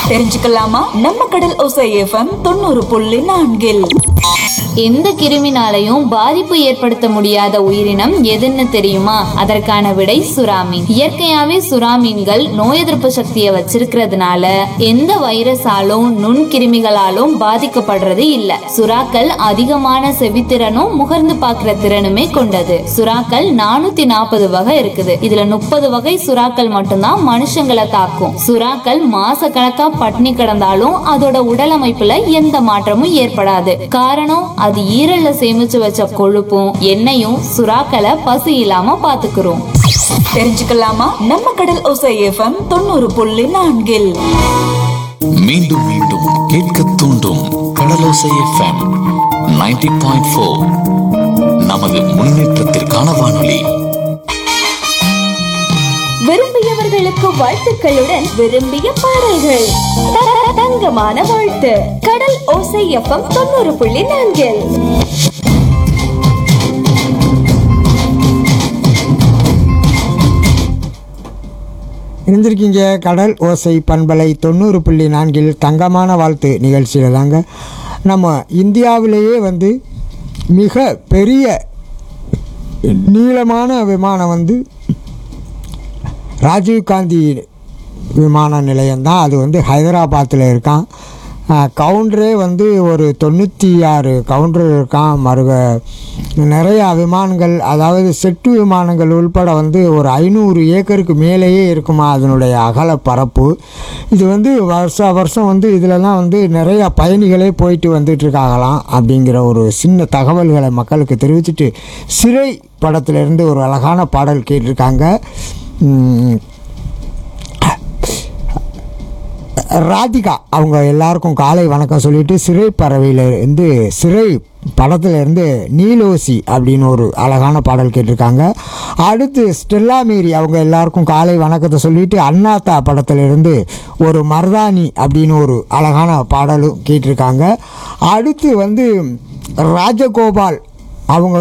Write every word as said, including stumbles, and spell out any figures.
தெரிஞ்சுக்கலாமா? நம்ம கடல் ஓசை எஃப்எம் தொண்ணூறு புள்ளி நான்கில் எந்த கிருமினாலையும் பாதிப்பு ஏற்படுத்த முடியாத உயிரினம் எதுன்னு தெரியுமா? அதற்கான விடை சுறாமீன். இயற்கையாவே சுறாமீன்கள் நோய் எதிர்ப்பு சக்தியை வச்சிருக்கிறதுனால எந்த வைரஸாலும் நுண்கிருமிகளாலும் பாதிக்கப்படுறது இல்ல. சுறாக்கள் அதிகமான செவித்திறனும் முகர்ந்து பார்க்கிற திறனுமே கொண்டது. சுறாக்கள் நானூத்தி நாற்பது வகை இருக்குது. இதுல முப்பது வகை சுறாக்கள் மட்டும்தான் மனுஷங்களை தாக்கும். சுறாக்கள் மாச கணக்கா பட்னி கிடந்தாலும் அதோட உடல் அமைப்புல எந்த மாற்றமும் ஏற்படாது. காரணம், அது ஈரல்ல சேமிச்சு வச்ச கொழுப்பும் எண்ணெயும் சுறாக்களை பசி இல்லாம பாத்துக்கிறோம். தெரிஞ்சுக்கலாமா? நம்ம கடல் ஓசை எஃப்எம் தொண்ணூறு புள்ளி நான்கில் மீண்டும் மீண்டும் கேட்க தூண்டும் கடலோசை எஃப்எம் நைன்டி பாயிண்ட் ஃபோர். நமது முன்னேற்றத்திற்கான வானொலி. விரும்பியவர்களுக்கு வாழ்த்துக்களுடன் விரும்பிய பாடல்கள். த- தங்கமான வாழ்த்து. கடல் ஓசை எஃப்எம் தொண்ணூறு புள்ளி நான்கில். இருந்திருக்கீங்க கடல் ஓசை பண்பலை தொண்ணூறு புள்ளி நான்கில் தங்கமான வாழ்த்து நிகழ்ச்சியில் தாங்க. நம்ம இந்தியாவிலேயே வந்து மிக பெரிய நீளமான விமானம் வந்து ராஜீவ்காந்தி விமான நிலையம்தான். அது வந்து ஹைதராபாத்தில் இருக்கான். கவுண்டரே வந்து ஒரு தொண்ணூற்றி ஆறு கவுண்டர் இருக்கான். மறுக நிறையா விமானங்கள், அதாவது செட்டு விமானங்கள் உள்பட வந்து ஒரு ஐநூறு ஏக்கருக்கு மேலேயே இருக்குமா அதனுடைய அகல பரப்பு. இது வந்து வருஷ வருஷம் வந்து இதிலலாம் வந்து நிறையா பயணிகளே போயிட்டு வந்துட்டுருக்காங்களாம் அப்படிங்கிற ஒரு சின்ன தகவல்களை மக்களுக்கு தெரிவிச்சுட்டு சிறை படத்திலிருந்து ஒரு அழகான பாடல் கேட்டிருக்காங்க. ராதிகா அவங்க எல்லாருக்கும் காலை வணக்கம் சொல்லிட்டு சிறை பறவையிலேருந்து சிறை படத்துலேருந்து நீலோசி அப்படின்னு ஒரு அழகான பாடல் கேட்டிருக்காங்க. அடுத்து ஸ்டெல்லா மேரி அவங்க எல்லாருக்கும் காலை வணக்கத்தை சொல்லிட்டு அண்ணாத்தா படத்திலிருந்து ஒரு மருதாணி அப்படின்னு ஒரு அழகான பாடலும் கேட்டிருக்காங்க. அடுத்து வந்து ராஜகோபால் அவங்க